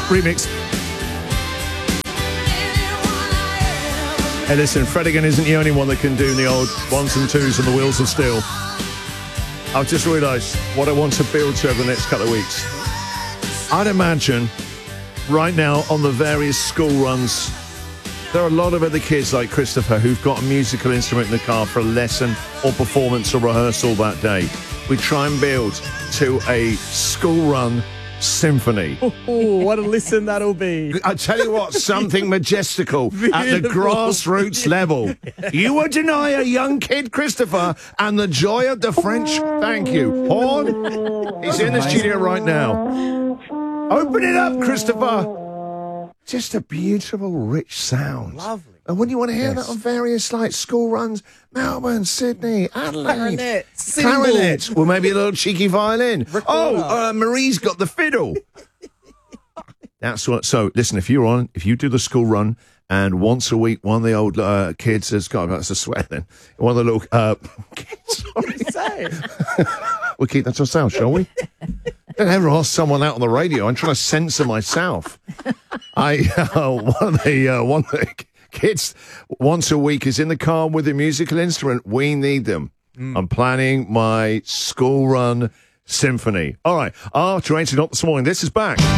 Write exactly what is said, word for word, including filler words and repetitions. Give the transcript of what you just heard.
remix. Hey, listen, Fredigan isn't the only one that can do the old ones and twos and the wheels of steel. I've just realised what I want to build to over the next couple of weeks. I'd imagine right now on the various school runs, there are a lot of other kids like Christopher who've got a musical instrument in the car for a lesson or performance or rehearsal that day. We try and build to a school run symphony. Oh, what a listen that'll be. I tell you what, something majestical at the grassroots level. You would deny a young kid, Christopher, and the joy of the French. Thank you. Horn, he's in the studio right now. Open it up, Christopher. Just a beautiful, rich sound. Lovely. And when you want to hear Yes. that on various like school runs, Melbourne, Sydney, Adelaide, Clarinet, cymbal. clarinet, well maybe a little cheeky violin. Recorder. Oh, uh, Marie's got the fiddle. That's what. So listen, if you're on, if you do the school run, and once a week, one of the old uh, kids has got. That's a swear. Then one of the little uh, kids. Sorry. We'll keep that to ourselves, shall we? Don't ever ask someone out on the radio. I'm trying to censor myself. I uh, one of the uh, one of the kids once a week is in the car with a musical instrument. We need them. Mm. I'm planning my school run symphony. All right, after eight o'clock this morning, this is back.